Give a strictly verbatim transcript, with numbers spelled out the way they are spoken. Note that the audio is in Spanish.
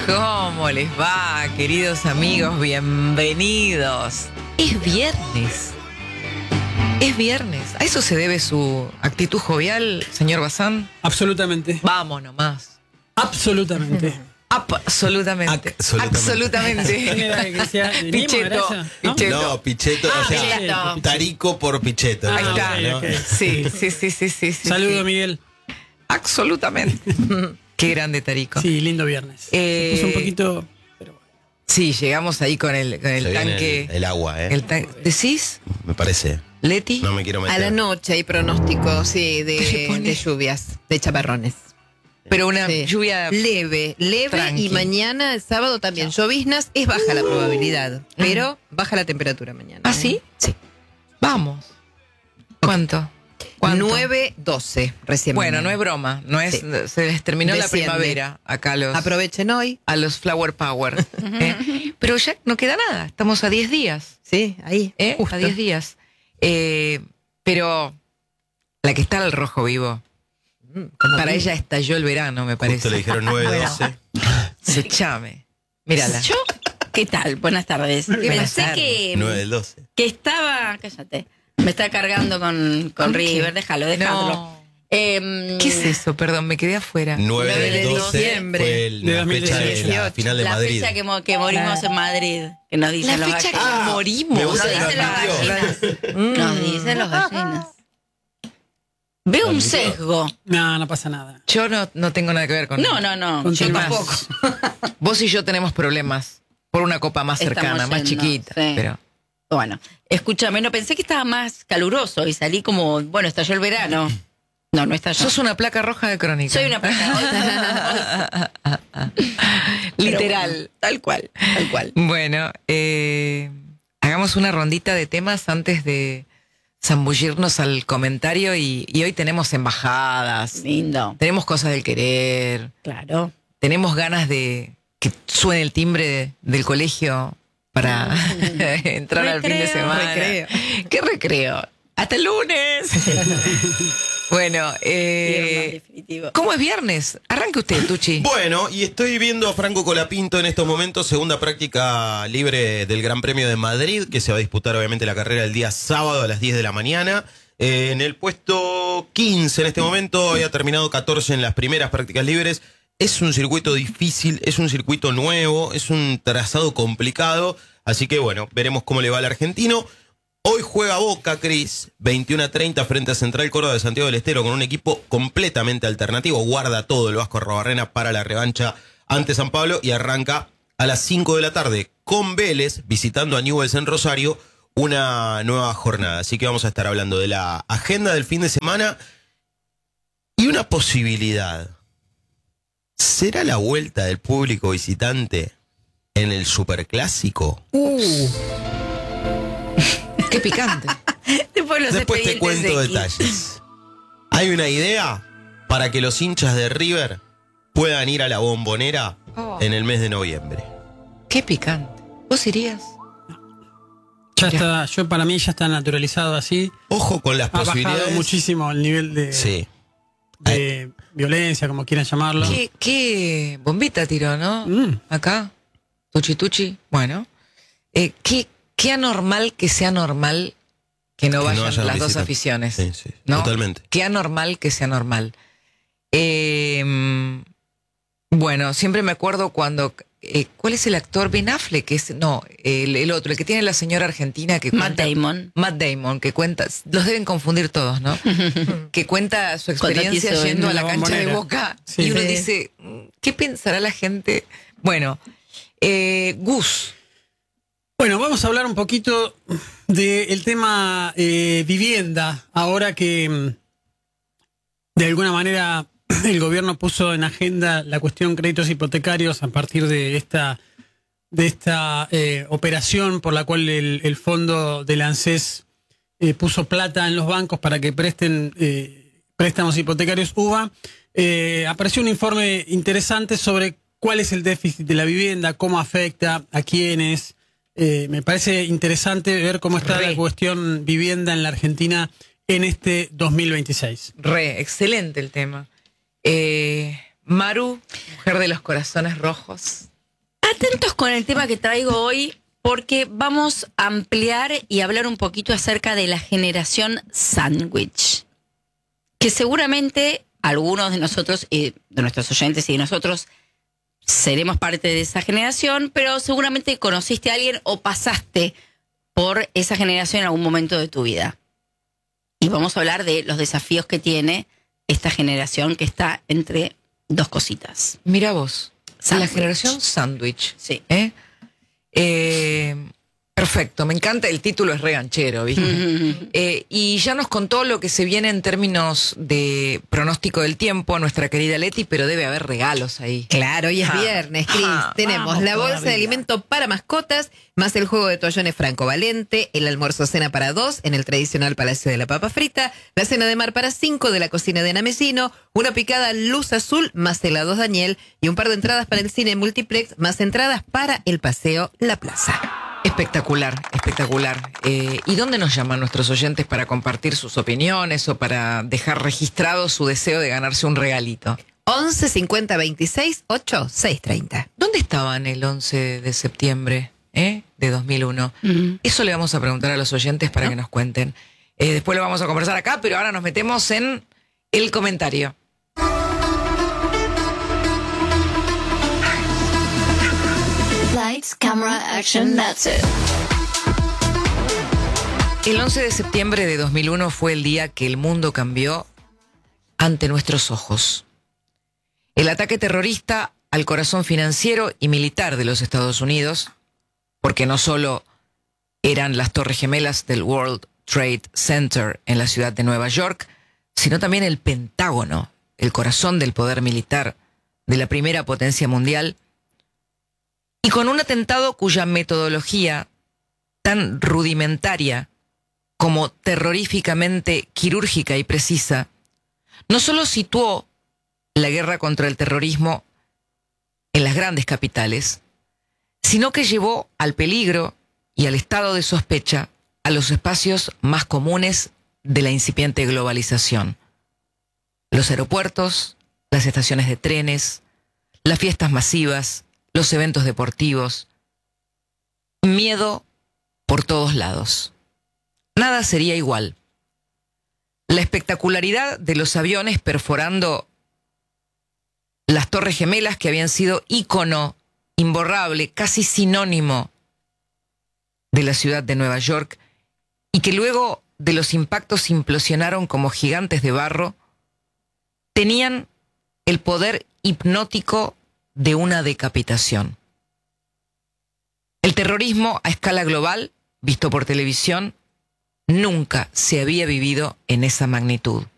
¿Cómo les va, queridos amigos? Bienvenidos. Es viernes. Es viernes. ¿A eso se debe su actitud jovial, señor Bazán? Absolutamente. Vamos nomás. Absolutamente. Absolutamente. Absolutamente. Absolutamente. ¿Quién era que decía? ¿De Nimo Picheto. era esa? ¿No? Picheto. No, Picheto, Ah, o sea, Picheto. Tarico por Picheto. Ah, Ahí ¿no? está. ¿No? ok, ok. Sí, sí, sí, sí, sí. sí, Saludo, sí. Miguel. Absolutamente. Qué grande, Tarico. Sí, lindo viernes. Eh, Se puso un poquito... Pero bueno. Sí, llegamos ahí con el, con el Se viene tanque. El, el agua, ¿eh? el tan- ¿Decís, Me parece. Leti? No me quiero meter. A la noche hay pronóstico, sí, ¿Qué se de, pone? de lluvias, de chaparrones. Pero una Sí. lluvia. Leve, leve Tranqui. y mañana, el sábado también. Lloviznas, es baja la probabilidad, pero baja la temperatura mañana. ¿Ah, ¿eh? sí? Sí. Vamos. ¿Cuánto? ¿Cuánto? nueve doce recién. Bueno, mañana. no es broma. No es, Sí. Se les terminó la Desciende. primavera acá a los, Aprovechen hoy. a los Flower Power. ¿eh? Pero ya no queda nada. Estamos a diez días. Sí, ahí. ¿eh? justo. A diez días. Eh, pero la que está al rojo vivo. Como Para vi. ella estalló el verano, me parece. Justo le dijeron nueve doce. Se chame. Mírala. Yo, ¿qué tal? Buenas tardes. Buenas Pensé tardes. que, nueve del doce. que estaba, cállate, me está cargando con, con ¿Con qué? River, déjalo, déjalo. No. Em, ¿Qué es eso? Perdón, me quedé afuera. nueve nueve del de doce diciembre fue el- de la fecha de la dieciocho. final de La Madrid. fecha que, mo- que morimos en Madrid, que nos dicen La los fecha que gallinas. Ah, morimos. me gusta Nos que dicen las transmitió. gallinas. Nos dicen los gallinas. Veo un Transmitió. sesgo. No, no pasa nada. Yo no, no tengo nada que ver con No, no, no. Con Yo temas. tampoco. Vos y yo tenemos problemas por una copa más Estamos cercana, más yendo, chiquita. sí. Pero Bueno, escúchame, no pensé que estaba más caluroso y salí como, bueno, estalló el verano. No, no estalló. sos una placa roja de crónica. Soy una placa. Literal. Tal cual, tal cual. Bueno, eh, hagamos una rondita de temas antes de zambullirnos al comentario y, y hoy tenemos embajadas, Lindo, tenemos cosas del querer, claro. tenemos ganas de que suene el timbre de- del colegio para entrar al fin de Recreo. semana. Recreo. ¿Qué recreo? ¡Hasta el lunes! Bueno, Viernes, eh, definitivo. ¿cómo es viernes? Arranque usted, Tucci. Bueno, y estoy viendo a Franco Colapinto en estos momentos, segunda práctica libre del Gran Premio de Madrid, que se va a disputar obviamente la carrera el día sábado a las diez de la mañana. Eh, en el puesto quince en este momento, había terminado catorce en las primeras prácticas libres. Es un circuito difícil, es un circuito nuevo, es un trazado complicado, así que bueno, veremos cómo le va al argentino. Hoy juega Boca, Cris, veintiuno a treinta frente a Central Córdoba de Santiago del Estero con un equipo completamente alternativo. Guarda todo el Vasco Arrobarrena para la revancha ante San Pablo y arranca a las cinco de la tarde con Vélez visitando a Newell's en Rosario una nueva jornada. Así que vamos a estar hablando de la agenda del fin de semana y una posibilidad. ¿Será la vuelta del público visitante en el Superclásico? Qué picante. Después los Después te expedientes cuento X. detalles. ¿Hay una idea para que los hinchas de River puedan ir a la Bombonera Oh. en el mes de noviembre? Qué picante. ¿Vos irías? Ya está, yo para mí ya está naturalizado así. Ojo con las Ha bajado posibilidades. muchísimo el nivel de, Sí. de violencia, como quieran llamarlo. ¿Qué, qué bombita tiró, no? Mm. Acá. Tuchi tuchi. Bueno. Eh, qué, qué anormal que sea normal que no Que no vayan vayan las dos visitantes. aficiones. Sí, sí, ¿no? totalmente. Qué anormal que sea normal. Eh, bueno, siempre me acuerdo cuando... eh, ¿Cuál es el actor? Ben Affleck, que es, no, el, el otro, el que tiene la señora argentina que Matt cuenta- Damon. Matt Damon, que cuenta, los deben confundir todos, ¿no? Que cuenta su Cuando experiencia quiso yendo a en la la cancha de Bombonera. Boca Sí. y uno Sí. dice, ¿qué pensará la gente? Bueno, eh, Gus, Bueno, vamos a hablar un poquito del tema eh, vivienda, ahora que mm, de alguna manera el gobierno puso en agenda la cuestión créditos hipotecarios a partir de esta de esta eh, operación por la cual el, el fondo del ANSES eh, puso plata en los bancos para que presten eh, préstamos hipotecarios U V A. Eh, apareció un informe interesante sobre cuál es el déficit de la vivienda, cómo afecta, a quiénes. Eh, me parece interesante ver cómo está Re. la cuestión vivienda en la Argentina en este dos mil veintiséis. re, excelente el tema. Eh, Maru, mujer de los corazones rojos. Atentos con el tema que traigo hoy, porque vamos a ampliar y hablar un poquito acerca de la generación sándwich, que seguramente algunos de nosotros, y de nuestros oyentes y de nosotros, seremos parte de esa generación, pero seguramente conociste a alguien o pasaste por esa generación en algún momento de tu vida. Y vamos a hablar de los desafíos que tiene esta generación que está entre dos cositas. Mira vos, Sándwich. la generación sándwich. Sí. ¿eh? Eh, perfecto, me encanta, el título es reganchero, ¿viste? Eh, y ya nos contó lo que se viene en términos de pronóstico del tiempo nuestra querida Leti, pero debe haber regalos ahí. Claro, hoy es Ah, viernes, Cris. ah, Tenemos vamos la bolsa todavía. de alimento para mascotas, más el juego de toallones Franco Valente, el almuerzo cena para dos en el tradicional Palacio de la Papa Frita, la cena de mar para cinco de la cocina de Namesino, una picada Luz Azul más helados Daniel y un par de entradas para el cine multiplex más entradas para el paseo La Plaza. Espectacular, espectacular. Eh, ¿Y dónde nos llaman nuestros oyentes para compartir sus opiniones o para dejar registrado su deseo de ganarse un regalito? once cincuenta veintiséis ocho seis treinta. ¿Dónde estaban el once de septiembre eh, de dos mil uno? Ujú. Eso le vamos a preguntar a los oyentes para que nos cuenten. Eh, después lo vamos a conversar acá, pero ahora nos metemos en el comentario. Lights, camera, action, that's it. El once de septiembre de dos mil uno fue el día que el mundo cambió ante nuestros ojos. El ataque terrorista al corazón financiero y militar de los Estados Unidos, porque no solo eran las Torres Gemelas del World Trade Center en la ciudad de Nueva York, sino también el Pentágono, el corazón del poder militar de la primera potencia mundial, y con un atentado cuya metodología, tan rudimentaria como terroríficamente quirúrgica y precisa, no solo situó la guerra contra el terrorismo en las grandes capitales, sino que llevó al peligro y al estado de sospecha a los espacios más comunes de la incipiente globalización. Los aeropuertos, las estaciones de trenes, las fiestas masivas, los eventos deportivos. Miedo por todos lados. Nada sería igual. La espectacularidad de los aviones perforando las Torres Gemelas, que habían sido ícono imborrable, casi sinónimo de la ciudad de Nueva York, y que luego de los impactos implosionaron como gigantes de barro, tenían el poder hipnótico de una decapitación. El terrorismo a escala global, visto por televisión, nunca se había vivido en esa magnitud.